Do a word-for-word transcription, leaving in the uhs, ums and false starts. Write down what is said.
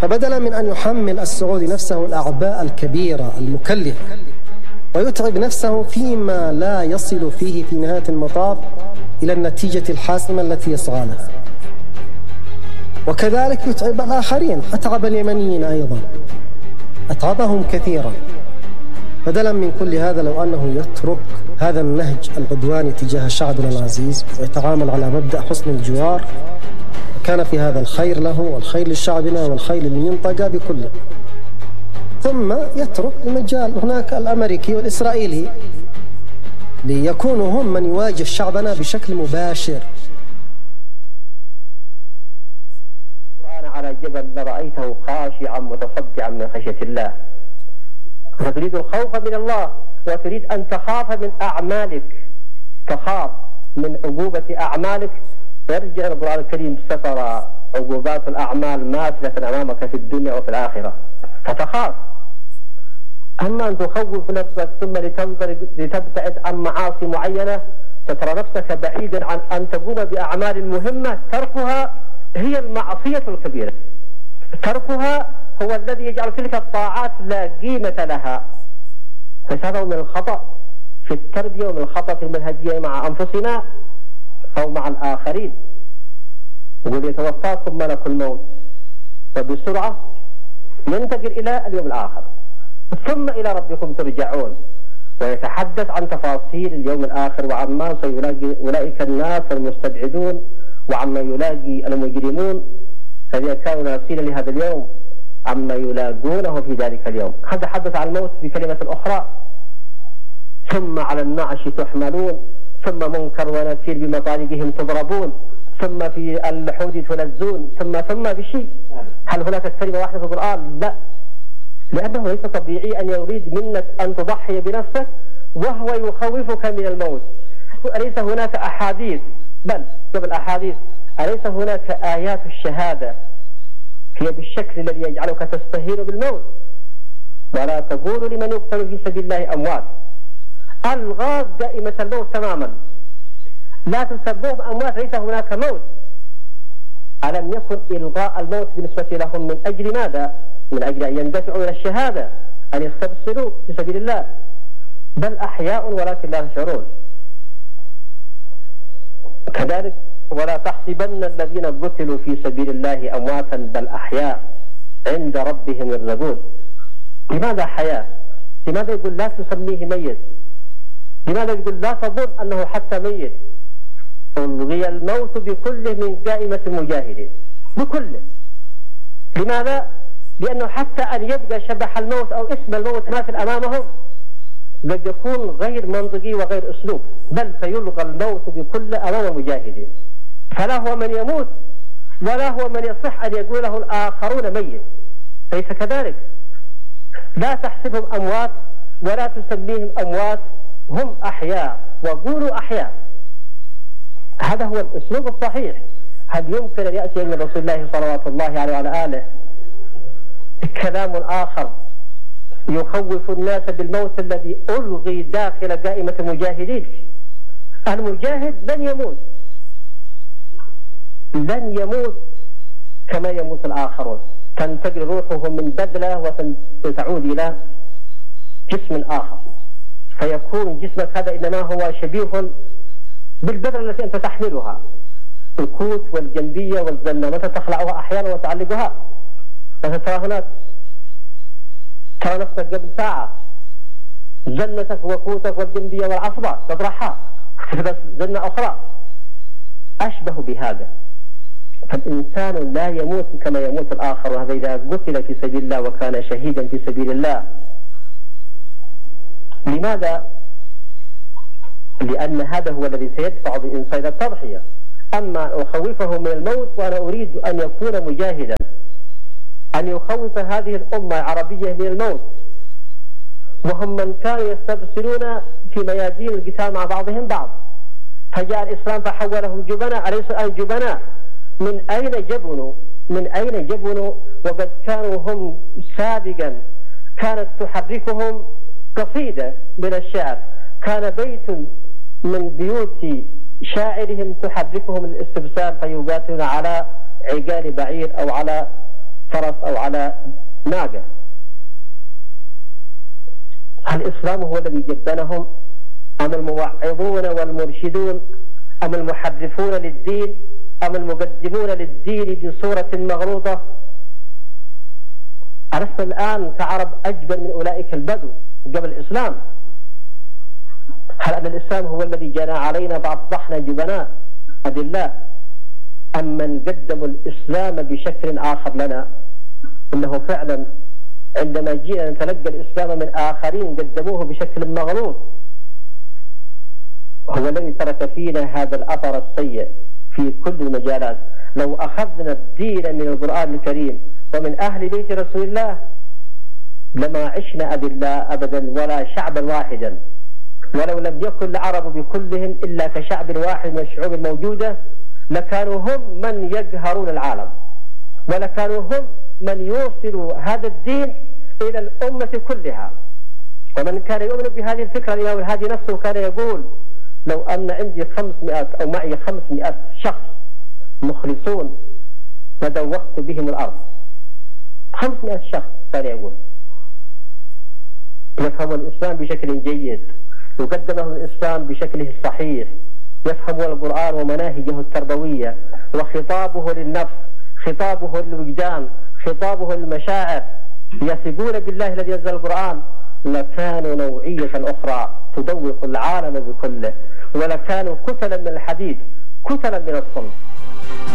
فبدلا من أن يحمل السعودي نفسه الأعباء الكبيرة المكلفة ويتعب نفسه فيما لا يصل فيه في نهاية المطاف إلى النتيجة الحاسمة التي يسعى لها، وكذلك يتعب الآخرين. أتعب اليمنيين أيضا، أتعبهم كثيرا. بدلا من كل هذا لو أنه يترك هذا النهج العدواني تجاه شعبنا العزيز ويتعامل على مبدأ حسن الجوار، كان في هذا الخير له والخير لشعبنا والخير للمنطقة بكله. ثم يترك المجال هناك الأمريكي والإسرائيلي ليكونوا هم من يواجه شعبنا بشكل مباشر. القرآن على جبل لرأيته خاشعا متصدعا من خشية الله. وتريد الخوف من الله وتريد أن تخاف من أعمالك، تخاف من عقوبة أعمالك. يرجع القرآن الكريم ستر عقوبات الأعمال ماثلة أمامك في الدنيا وفي الآخرة فتخاف. أما أن تخوف نفسك ثم لتبتعد عن معاصي معينة، تترى نفسك بعيدا عن أن تقوم بأعمال مهمة تركها هي المعصية الكبيرة. تركها هو الذي يجعل تلك الطاعات لا قيمة لها. فهذا من الخطأ في التربية ومن الخطأ في المنهجية مع أنفسنا أو مع الآخرين. يقول يتوفاكم ملك الموت وبسرعة ينتقل إلى اليوم الآخر ثم إلى ربكم ترجعون، ويتحدث عن تفاصيل اليوم الآخر وعما سيلاقي أولئك الناس المستبعدون وعما يلاقي المجرمون الذين كانوا ناسين لهذا اليوم عما يلاقونه في ذلك اليوم. هذا حدث عن الموت بكلمة أخرى. ثم على النعش تحملون، ثم منكر ونكير بمطالبهم تضربون، ثم في اللحود تلزون، ثم ثم بشيء. هل هناك كلمة واحدة في القرآن؟ لا، لأنه ليس طبيعي أن يريد منك أن تضحي بنفسك وهو يخوفك من الموت. أليس هناك أحاديث، بل قبل أحاديث أليس هناك آيات الشهادة هي بالشكل الذي يجعلك تستهين بالموت؟ ولا تقولوا لمن يقتل في سبيل الله أموات. ألغاز دائمة الموت تماما، لا تسبوهم أموات، ليس هناك موت. ألم يكن إلغاء الموت بالنسبة لهم من أجل ماذا؟ من أجل أن يندفعوا إلى الشهادة، أن يستبصروا في سبيل الله، بل أحياء ولكن لا تشعرون. كذلك ولا تحسبن الذين قتلوا في سبيل الله أمواتا بل أحياء عند ربهم يرزقون. لماذا حياة؟ لماذا يقول لا تسميه ميت؟ لماذا يقول لا تظن أنه حتى ميت؟ ألغي الموت بكله من قائمة المجاهدين، بكله. لماذا؟ لأنه حتى أن يبقى شبح الموت أو اسم الموت ماثل أمامهم قد يكون غير منطقي وغير أسلوب، بل سيلغى الموت بكل أمام المجاهدين. فلا هو من يموت ولا هو من يصح أن يقول له الآخرون ميت، ليس كذلك. لا تحسبهم أموات ولا تسميهم أموات، هم أحياء وقولوا أحياء. هذا هو الأسلوب الصحيح. هل يمكن أن يأتي من رسول الله صلوات الله عليه وعلى آله كلام آخر يخوف الناس بالموت الذي ألغي داخل قائمة المجاهدين؟ المجاهد لن يموت، لن يموت كما يموت الآخرون. تنتقل روحه من بدلة وتعود إلى جسم آخر، فيكون جسمك هذا إنما هو شبيه بالبدلة التي أنت تحملها، الكوت والجنبية والزنة، متى تخلعها أحيانا وتعلقها. فترى هناك ترى نفسك قبل ساعة زنتك وكوتك والجنبية والعصبة تطرحها بس زنة أخرى أشبه بهذا. فالإنسان لا يموت كما يموت الآخر، وهذا إذا قتل في سبيل الله وكان شهيدا في سبيل الله. لماذا؟ لأن هذا هو الذي سيدفع بالإنسان إلى التضحية. أما أخوفه من الموت وأنا أريد أن يكون مجاهدا، أن يخوف هذه الأمة العربية من الموت، وهم من كانوا يستبصرون في ميادين القتال مع بعضهم بعض، فجاء الإسلام فحولهم جبناء. أليس الآن جبناء؟ من أين جبنوا؟ من أين جبنوا وقد كانوا هم سابقا كانت تحركهم قصيدة من الشعر، كان بيت من بيوت شاعرهم تحركهم الاستبسال فيقاتلون على عقال بعير أو على فرس أو على ناقة. هل الإسلام هو الذي جبنهم أم الموعظون والمرشدون أم المحرفون للدين أم المقدمون للدين بصورة مغلوطة؟ ألسنا الآن كعرب أجبن من أولئك البدو قبل الإسلام؟ هل أن الإسلام هو الذي جنى علينا فأصبحنا جبناء أذلاء، أم من قدموا الإسلام بشكل آخر لنا؟ إنه فعلا عندما جئنا نتلقى الإسلام من آخرين قدموه بشكل مغلوط، هو الذي ترك فينا هذا الأثر السيء في كل المجالات. لو أخذنا الدين من القرآن الكريم ومن أهل بيت رسول الله لما عشنا أذلاء أبدا ولا شعبا واحدا، ولو لم يكن العرب بكلهم إلا كشعب واحد من الشعوب الموجودة لكانوا هم من يقهرون العالم، ولكانوا هم من يوصلوا هذا الدين إلى الأمة كلها. ومن كان يؤمن بهذه الفكرة الإمام الهادي نفسه كان يقول لو أن عندي خمسمائة أو معي خمسمائة شخص مخلصون لدوخت بهم الأرض. خمسمائة شخص كان يقول يفهمون الإسلام بشكل جيد، يقدمهم الإسلام بشكله الصحيح، يفهمون القرآن ومناهجه التربوية وخطابه للنفس، خطابه للوجدان، خطابه للمشاعر، يثقون بالله الذي أنزل القرآن، لكانوا نوعية أخرى تدوخ العالم بكله، ولكانوا كتلا من الحديد، كتلا من الصلب.